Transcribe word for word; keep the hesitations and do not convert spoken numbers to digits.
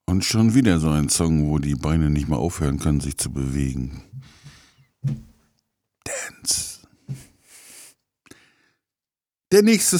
Und schon wieder so ein Song, wo die Beine nicht mehr aufhören können, sich zu bewegen. Dance. Der nächste